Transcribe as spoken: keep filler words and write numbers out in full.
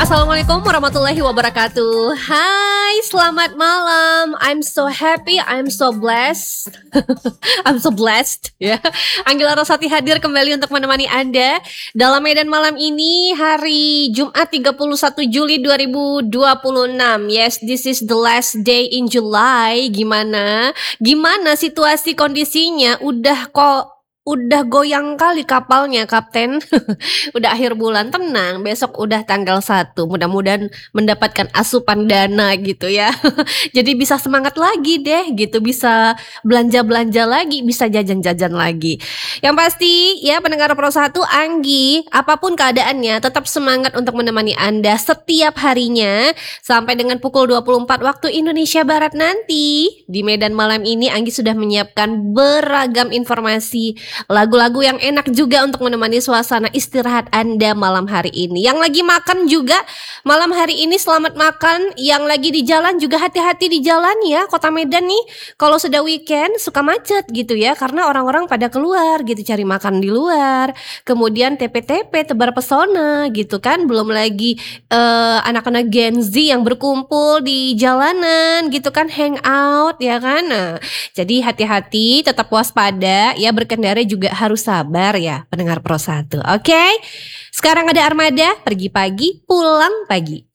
Assalamualaikum warahmatullahi wabarakatuh. Hai, selamat malam. I'm so happy, I'm so blessed. I'm so blessed ya. Anggela Rosati hadir kembali untuk menemani Anda dalam Medan Malam ini, hari Jumat tiga puluh satu Juli dua ribu dua puluh enam. Yes, this is the last day in July. Gimana? Gimana situasi kondisinya? Udah kok Udah goyang kali kapalnya, Kapten. Udah akhir bulan, tenang. Besok udah tanggal satu. Mudah-mudahan mendapatkan asupan dana gitu ya. Jadi bisa semangat lagi deh gitu. Bisa belanja-belanja lagi, bisa jajan-jajan lagi. Yang pasti ya pendengar Pro satu, Anggi, apapun keadaannya tetap semangat untuk menemani Anda setiap harinya sampai dengan pukul dua puluh empat waktu Indonesia Barat nanti. Di Medan Malam ini Anggi sudah menyiapkan beragam informasi, lagu-lagu yang enak juga untuk menemani suasana istirahat Anda malam hari ini. Yang lagi makan juga malam hari ini selamat makan. Yang lagi di jalan juga hati-hati di jalan ya. Kota Medan nih kalau sudah weekend suka macet gitu ya, karena orang-orang pada keluar gitu cari makan di luar. Kemudian T P T P tebar pesona gitu kan. Belum lagi uh, anak-anak Gen Z yang berkumpul di jalanan gitu kan, hangout ya kan. Nah, jadi hati-hati, tetap waspada ya, berkendara juga harus sabar ya pendengar Pro satu. Oke, sekarang ada Armada, pergi pagi pulang pagi.